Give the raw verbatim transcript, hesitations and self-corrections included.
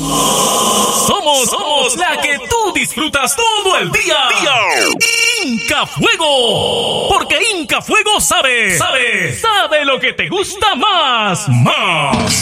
Somos, somos la que tú disfrutas todo el día. Inca Fuego. Porque Inca Fuego sabe, sabe, sabe lo que te gusta más. Más.